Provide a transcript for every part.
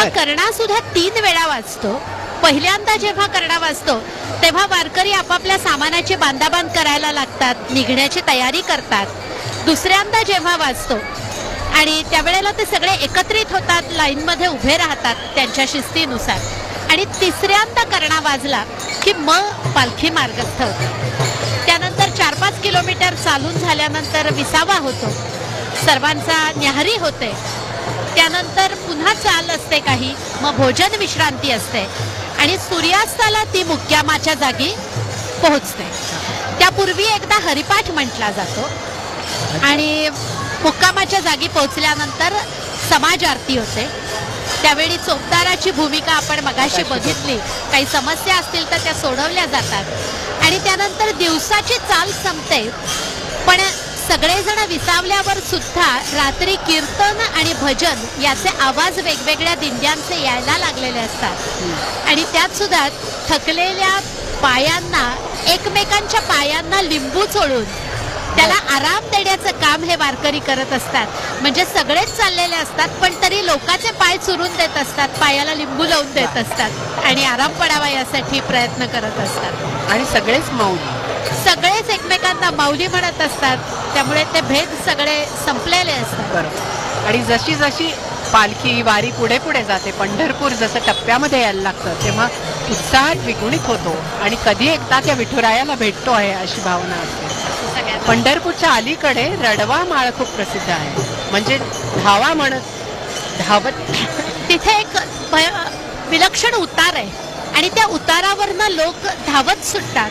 हा कर्णा सुद्धा 3 वेळा वाजतो. पहिल्यांदा जेव्हा कर्णा वाजतो तेव्हा वारकरी आपापल्या सामानाची बांधाबांध करायला लागतात, निघण्याची तयारी करतात. दुसऱ्यांदा जेव्हा वाजतो आणि त्यावेळेला ते सगळे एकत्रित होतात, लाईनमध्ये उभे राहतात त्यांच्या शिस्तीनुसार. आणि तिसऱ्यांदा कर्णा वाजला की मग पालखी मार्गस्थ होते. त्यानंतर 4-5 किलोमीटर चालून झाल्यानंतर विसावा होतो, सर्वांचा न्याहारी होते. त्यानंतर पुन्हा चाल असते काही, मग भोजन विश्रांती असते आणि सूर्यास्ताला ती मुक्कामाच्या जागी पोहोचते. त्यापूर्वी एकदा हरिपाठ म्हटला जातो आणि मुक्कामाच्या जागी पोहोचल्यानंतर समाज आरती होते. त्यावेळी चौकदाराची भूमिका आपण मगाशी बघितली. काही समस्या असतील तर त्या सोडवल्या जातात आणि त्यानंतर दिवसाची चाल संपते. पण सगळेजण विसावल्यावर सुद्धा रात्री कीर्तन आणि भजन याचे आवाज वेगवेगळ्या दिंड्यांचे यायला लागलेले असतात आणि त्यात सुद्धा थकलेल्या पायांना, एकमेकांच्या पायांना लिंबू चोळून त्याला आराम देण्याचं काम हे वारकरी करत असतात. म्हणजे सगळेच चाललेले असतात पण तरी लोकांचे पाय चुरून देत असतात, पायाला लिंबू लावून देत असतात आणि आराम पडावा यासाठी प्रयत्न करत असतात. आणि सगळेच सगळेच एकमेकांना माऊली म्हणत असतात. त्यामुळे ते भेद सगळे संपलेले असतात. आणि जशी जशी पालखी वारी पुढे पुढे जाते, पंढरपूर जसं टप्प्यामध्ये यायला लागतं तेव्हा उत्साहात द्विगुणित होतो आणि कधी एकदा त्या विठुरायाला भेटतो आहे अशी भावना असते. पंढरपूरच्या अलीकडे रडवा माळ खूप प्रसिद्ध आहे. म्हणजे धावा म्हणत धावत तिथे एक विलक्षण उतार आहे आणि त्या उतारावरनं लोक धावत सुटतात.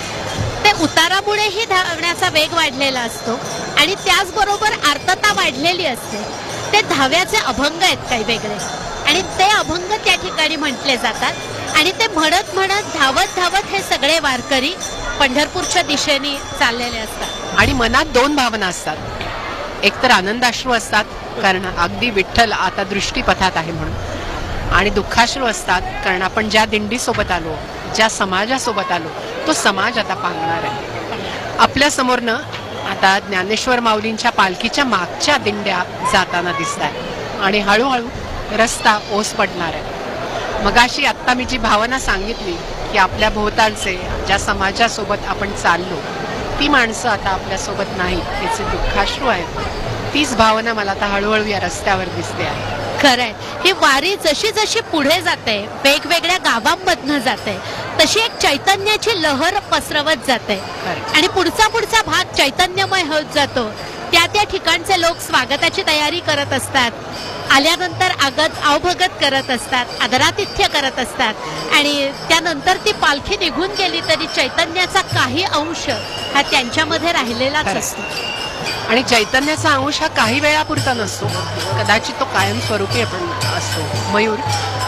ते उतारामुळेही धावण्याचा वेग वाढलेला असतो आणि त्याचबरोबर आर्तता वाढलेली असते. ते धाव्याचे अभंग आहेत काही वेगळे आणि ते अभंग त्या ठिकाणी म्हटले जातात आणि ते म्हणत म्हणत धावत धावत हे सगळे वारकरी पंढरपूरच्या दिशेने चाललेले असतात. आणि मनात 2 भावना असतात. एक तर आनंदाश्रू असतात कारण अगदी विठ्ठल आता दृष्टीपथात आहे म्हणून, आणि दुःखाश्रू असतात कारण आपण ज्या दिंडीसोबत आलो, ज्या समाजासोबत आलो तो समाज आता पांगणार आहे. आपल्या समोरनं आता ज्ञानेश्वर माऊलींच्या पालखीच्या मागच्या दिंड्या जाताना दिसत आहेत आणि हळूहळू रस्ता ओस पडणार आहे. मगाशी आत्ता मी जी भावना सांगितली की आपल्या भोवतालचे ज्या समाजासोबत आपण चाललो ती माणसं आता आपल्यासोबत नाहीत, त्याचे दुःखाश्रू आहेत, तीच भावना मला आता हळूहळू या रस्त्यावर दिसते आहे. खरंय, ही वारी जशी जशी पुढे जाते, वेगवेगळ्या गावांमधनं जाते, तशी एक चैतन्याची लहर पसरवत जाते आणि पुढचा भाग चैतन्यमय होत जातो. त्या ठिकाणचे लोक स्वागताची तयारी करत असतात, आल्यानंतर आवभगत करत असतात, आदरातिथ्य करत असतात आणि त्यानंतर ती पालखी निघून गेली तरी चैतन्याचा काही अंश हा त्यांच्यामध्ये राहिलेलाच असतो. आणि चैतन्याचा अंश हा काही वेळापुरता नसतो, कदाचित तो कायमस्वरूपी पण असतो. मयूर,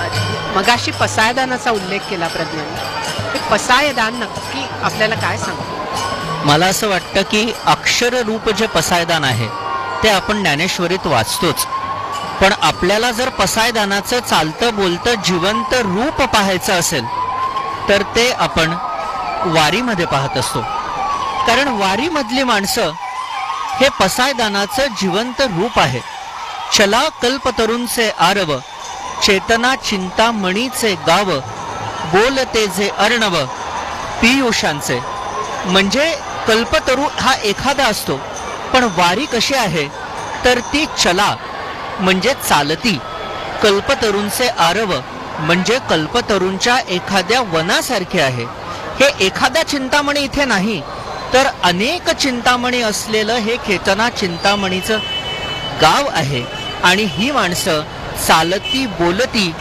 मगाशी पसायदानाचा उल्लेख केला प्रज्ञाने, ते पसायदान नक्की आपल्याला काय सांगतो? मला असं वाटतं की अक्षररूप जे पसायदान आहे ते आपण ज्ञानेश्वरीत वाचतोच, पण आपल्याला जर पसायदानाचं चालतं बोलतं जिवंत रूप पाहायचं असेल तर ते आपण वारीमध्ये पाहत असतो. कारण वारीमधली माणसं हे पसायदानाचं जिवंत रूप आहे. चला कल्पतरूंचे आरव, चेतना चिंतामणीचे गाव, बोलते जे अर्णव पियुषांचे. म्हणजे कल्पतरू हा एखादा असतो, पण वारी कशी आहे तर ती चला म्हणजे चालती, कल्पतरूंचे आरव म्हणजे कल्पतरूंच्या एखाद्या वनासारखे आहे. हे एखाद्या चिंतामणी इथे नाही तर अनेक चिंतामणी असलेलं हे चेतना चिंतामणीचं गाव आहे. आणि ही माणसं चालती बोलती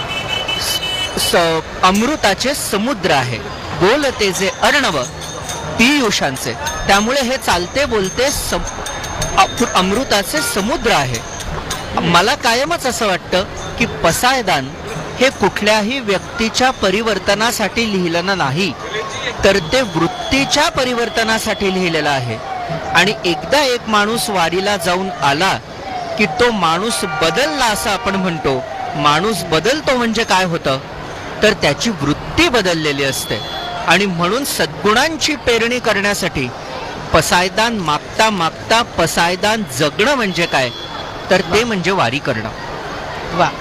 अमृताचे समुद्र आहे, बोलते जे अर्णव पियुषांचे. त्यामुळे हे चालते बोलते अमृताचे समुद्र आहे. मला कायमच असं वाटतं की पसायदान हे कुठल्याही व्यक्तीच्या परिवर्तनासाठी लिहिलेलं नाही, तर ते वृत्तीच्या परिवर्तनासाठी लिहिलेलं आहे. आणि एकदा एक माणूस वारीला जाऊन आला की तो माणूस बदलला असं आपण म्हणतो. माणूस बदलतो म्हणजे काय होतं तर त्याची वृत्ती बदललेली असते. आणि म्हणून सद्गुणांची पेरणी करण्यासाठी पसायदान मागता मागता पसायदान जगणं म्हणजे काय तर ते म्हणजे वारी करणं. वा.